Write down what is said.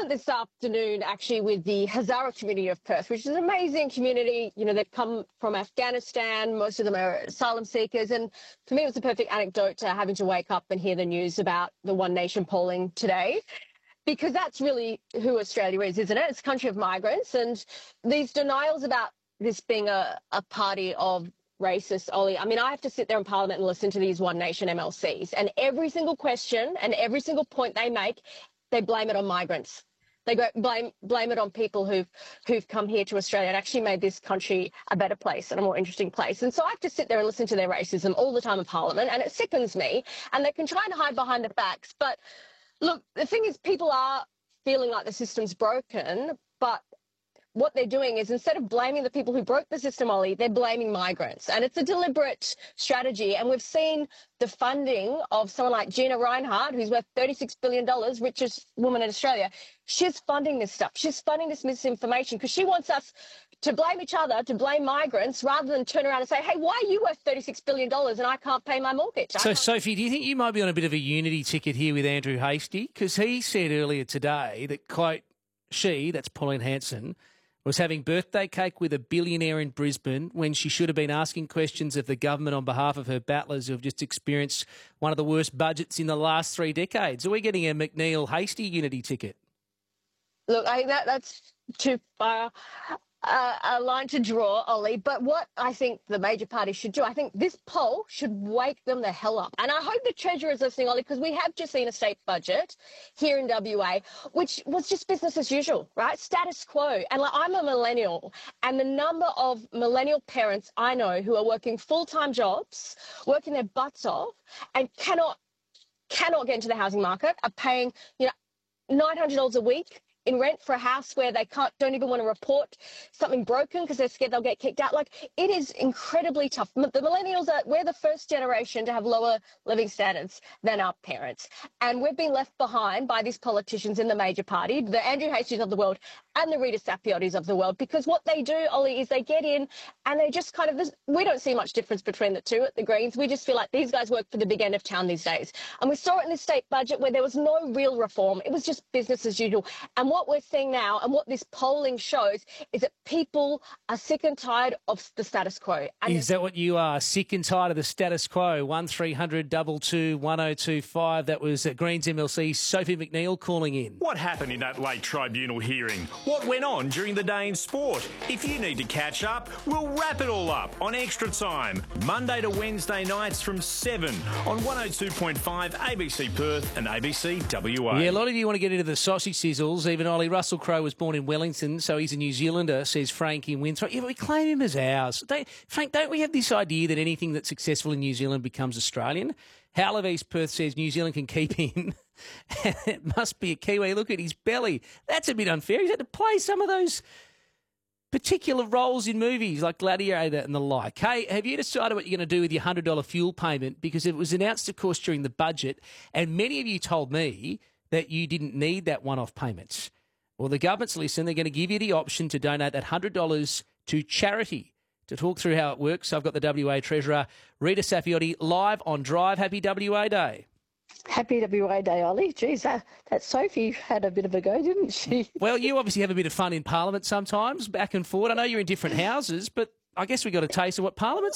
this afternoon actually with the Hazara community of Perth, which is an amazing community. You know, they've come from Afghanistan. Most of them are asylum seekers. And for me, it was a perfect anecdote to having to wake up and hear the news about the One Nation polling today, because that's really who Australia is, isn't it? It's a country of migrants. And these denials about this being a party of racist, Ollie. I mean, I have to sit there in Parliament and listen to these One Nation MLCs, and every single question and every single point they make, they blame it on migrants. They blame it on people who've come here to Australia and actually made this country a better place and a more interesting place. And so I have to sit there and listen to their racism all the time in Parliament, and it sickens me. And they can try and hide behind the facts. But look, the thing is, people are feeling like the system's broken, but what they're doing is, instead of blaming the people who broke the system, Ollie, they're blaming migrants. And it's a deliberate strategy. And we've seen the funding of someone like Gina Rinehart, who's worth $36 billion, richest woman in Australia. She's funding this stuff. She's funding this misinformation because she wants us to blame each other, to blame migrants, rather than turn around and say, hey, why are you worth $36 billion and I can't pay my mortgage? So, Sophie, do you think you might be on a bit of a unity ticket here with Andrew Hastie? Because he said earlier today that, quote, she, that's Pauline Hanson, was having birthday cake with a billionaire in Brisbane when she should have been asking questions of the government on behalf of her battlers who have just experienced one of the worst budgets in the last 3 decades. Are we getting a McNeil Hastie unity ticket? Look, I think that's too far a line to draw, Ollie. But what I think the major parties should do, I think this poll should wake them the hell up. And I hope the Treasurer is listening, Ollie, because we have just seen a state budget here in WA, which was just business as usual, right? Status quo. And like, I'm a millennial, and the number of millennial parents I know who are working full-time jobs, working their butts off, and cannot get into the housing market, are paying, $900 a week in rent for a house where they don't even want to report something broken because they're scared they'll get kicked out. Like, it is incredibly tough. The millennials we're the first generation to have lower living standards than our parents. And we've been left behind by these politicians in the major party, the Andrew Hasties of the world and the Rita Sapiottis of the world, because what they do, Ollie, is they get in and they just we don't see much difference between the two at the Greens. We just feel like these guys work for the big end of town these days. And we saw it in the state budget where there was no real reform. It was just business as usual. And what we're seeing now, and what this polling shows, is that people are sick and tired of the status quo. And is that what you are? Sick and tired of the status quo? 1300 22 1025. That was Greens MLC Sophie McNeil calling in. What happened in that late tribunal hearing? What went on during the day in sport? If you need to catch up, we'll wrap it all up on Extra Time, Monday to Wednesday nights from 7 on 102.5 ABC Perth and ABC WA. Yeah, a lot of you want to get into the sausage sizzles. Even Ollie Russell Crowe was born in Wellington, so he's a New Zealander, says Frankie Winthrop. Yeah, but we claim him as ours. Frank, don't we have this idea that anything that's successful in New Zealand becomes Australian? Hal of East Perth says New Zealand can keep him. It must be a Kiwi. Look at his belly. That's a bit unfair. He's had to play some of those particular roles in movies like Gladiator and the like. Hey, have you decided what you're going to do with your $100 fuel payment? Because it was announced, of course, during the budget, and many of you told me that you didn't need that one-off payment. Well, the government's listened. They're going to give you the option to donate that $100 to charity. To talk through how it works, I've got the WA Treasurer, Rita Sapiotti, live on Drive. Happy WA Day. Happy WA Day, Ollie. Geez, that Sophie had a bit of a go, didn't she? Well, you obviously have a bit of fun in Parliament sometimes, back and forward. I know you're in different houses, but I guess we got a taste of what Parliament's